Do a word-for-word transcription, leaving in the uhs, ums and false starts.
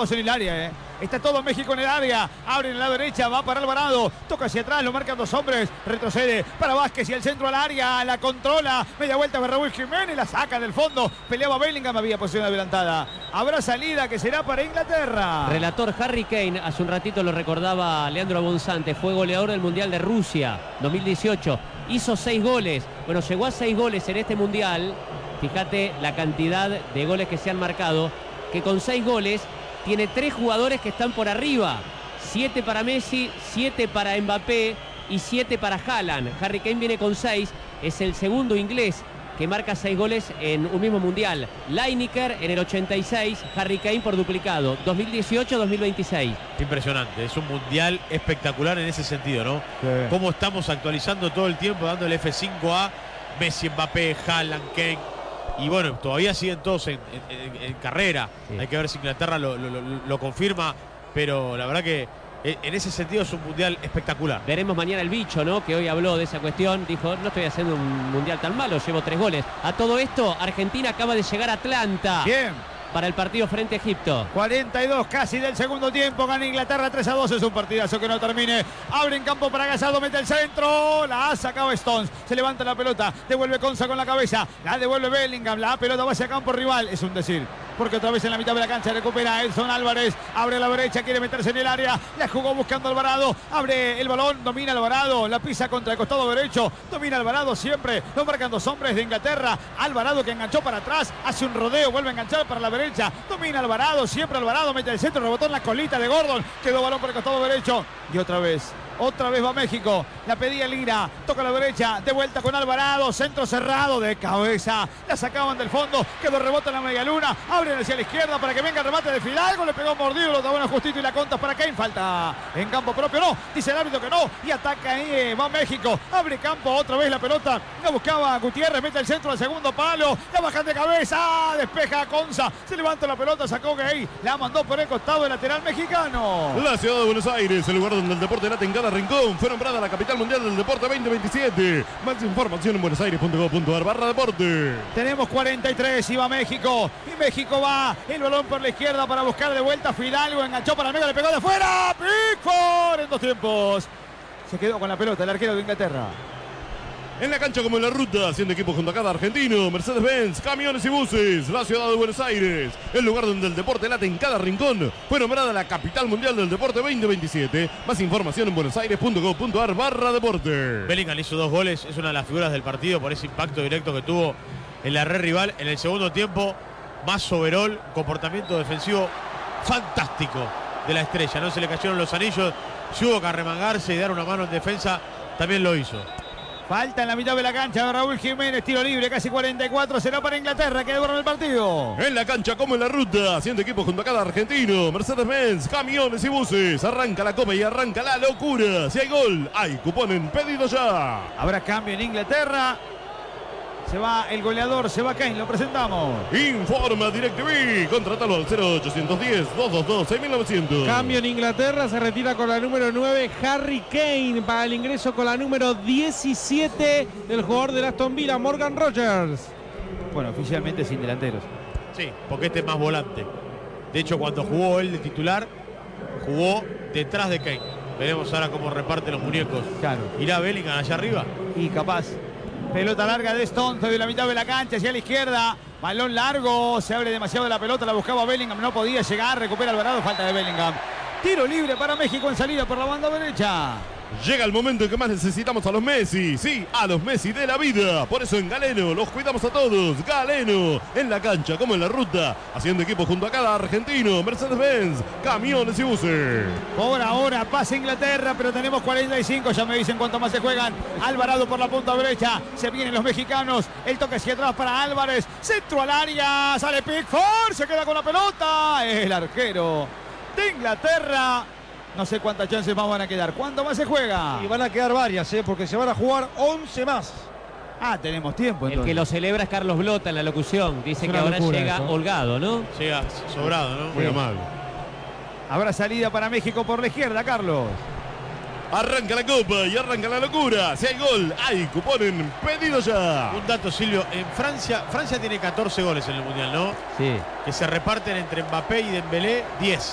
todos en el área, eh. Está todo México en el área. Abre en la derecha, va para Alvarado. Toca hacia atrás, lo marcan dos hombres. Retrocede para Vázquez y el centro al área. La controla. Media vuelta para Raúl Jiménez. La saca del fondo. Peleaba Bellingham. Había posición adelantada. Habrá salida que será para Inglaterra. Relator Harry Kane, hace un ratito lo recordaba Leandro Bonzante. Fue goleador del Mundial de Rusia dos mil dieciocho. Hizo seis goles. Bueno, llegó a seis goles en este Mundial. Fíjate la cantidad de goles que se han marcado. Que con seis goles tiene tres jugadores que están por arriba. Siete para Messi, siete para Mbappé y siete para Haaland. Harry Kane viene con seis. Es el segundo inglés que marca seis goles en un mismo mundial. Lineker en el ochenta y seis, Harry Kane por duplicado. dos mil dieciocho dos mil veintiséis. Impresionante, es un mundial espectacular en ese sentido, ¿no? Sí. Cómo estamos actualizando todo el tiempo, dándole F cinco a Messi, Mbappé, Haaland, Kane. Y bueno, todavía siguen todos en, en, en, en carrera. Sí. Hay que ver si Inglaterra lo, lo, lo, lo confirma, pero la verdad que en ese sentido es un mundial espectacular. Veremos mañana el bicho, ¿no? Que hoy habló de esa cuestión. Dijo, no estoy haciendo un mundial tan malo, llevo tres goles. A todo esto, Argentina acaba de llegar a Atlanta. Bien. Para el partido frente a Egipto. cuarenta y dos casi del segundo tiempo. Gana Inglaterra tres a dos. Es un partidazo que no termine. Abre en campo para Gasado. Mete el centro. La ha sacado Stones. Se levanta la pelota. Devuelve Konsa con la cabeza. La devuelve Bellingham. La pelota va hacia campo rival. Es un decir. Porque otra vez en la mitad de la cancha recupera Edson Álvarez. Abre a la derecha. Quiere meterse en el área. La jugó buscando Alvarado. Abre el balón. Domina Alvarado. La pisa contra el costado derecho. Domina Alvarado siempre. Lo marcan dos hombres de Inglaterra. Alvarado que enganchó para atrás. Hace un rodeo. Vuelve a enganchar para la derecha. Domina Alvarado, siempre Alvarado, mete el centro, rebotó en la colita de Gordon, quedó balón por el costado derecho y otra vez, otra vez va México, la pedía Lira, toca a la derecha, de vuelta con Alvarado, centro cerrado de cabeza, la sacaban del fondo, quedó rebota en la media luna, abren hacia la izquierda para que venga el remate de Fidalgo, le pegó mordido, lo está bueno justito y la conta para Kane, falta en campo propio, no, dice el árbitro que no, y ataca ahí, va México, abre campo, otra vez la pelota, la buscaba Gutiérrez, mete el centro al segundo palo, la bajan de cabeza, despeja a Konsa, se levanta la pelota, sacó Gay, la mandó por el costado del lateral mexicano. La ciudad de Buenos Aires, el lugar donde el deporte late en cada rincón, fue nombrada la capital mundial del deporte veinte veintisiete. Más información en buenosaires punto gov punto ar barra deporte. Tenemos cuarenta y tres y va México. Y México va el balón por la izquierda para buscar de vuelta Fidalgo. Enganchó para el medio, le pegó de fuera. Pickford en dos tiempos. Se quedó con la pelota el arquero de Inglaterra. En la cancha como en la ruta, haciendo equipo junto a cada argentino, Mercedes-Benz, camiones y buses, la ciudad de Buenos Aires, el lugar donde el deporte late en cada rincón, fue nombrada la capital mundial del deporte veinte veintisiete. Más información en buenosaires punto gov punto ar barra deporte. Bellingham hizo dos goles, es una de las figuras del partido por ese impacto directo que tuvo en la red rival. En el segundo tiempo, más overall, comportamiento defensivo fantástico de la estrella, no se le cayeron los anillos, si hubo que arremangarse y dar una mano en defensa, también lo hizo. Falta en la mitad de la cancha de Raúl Jiménez, tiro libre, casi cuarenta y cuatro, será para Inglaterra que devuelve el partido. En la cancha como en la ruta, haciendo equipo junto a cada argentino, Mercedes-Benz, camiones y buses, arranca la copa y arranca la locura. Si hay gol, hay cupón en pedido ya. Habrá cambio en Inglaterra. Se va el goleador, se va Kane, lo presentamos. Informa DirecTV, contratalo al cero ochocientos diez, doscientos veintidós, seis mil novecientos. Cambio en Inglaterra, se retira con la número nueve Harry Kane para el ingreso con la número diecisiete del jugador del Aston Villa, Morgan Rogers. Bueno, oficialmente sin delanteros. Sí, porque este es más volante. De hecho, cuando jugó él de titular, jugó detrás de Kane. Veremos ahora cómo reparte los muñecos. Claro. ¿Irá Bellingham allá arriba? Y capaz. Pelota larga de Stones de la mitad de la cancha hacia la izquierda. Balón largo, se abre demasiado la pelota, la buscaba Bellingham, no podía llegar, recupera Alvarado, falta de Bellingham. Tiro libre para México en salida por la banda derecha. Llega el momento en que más necesitamos a los Messi, sí, a los Messi de la vida. Por eso en Galeno los cuidamos a todos. Galeno, en la cancha como en la ruta, haciendo equipo junto a cada argentino, Mercedes-Benz, camiones y buses. Por ahora pasa Inglaterra, pero tenemos cuarenta y cinco, ya me dicen cuánto más se juegan. Alvarado por la punta derecha, se vienen los mexicanos, el toque hacia atrás para Álvarez, centro al área, sale Pickford, se queda con la pelota, el arquero de Inglaterra. No sé cuántas chances más van a quedar. ¿Cuánto más se juega? Y van a quedar varias, ¿eh? Porque se van a jugar once más. Ah, tenemos tiempo entonces. El que lo celebra es Carlos Blota en la locución. Dice que ahora llega eso. holgado, ¿no? Llega sobrado, ¿no? Muy amable. Habrá salida para México por la izquierda, Carlos. Arranca la copa y arranca la locura. Si hay gol, hay cupón en pedido ya. Un dato, Silvio. En Francia, Francia tiene catorce goles en el Mundial, ¿no? Sí. Que se reparten entre Mbappé y Dembélé diez.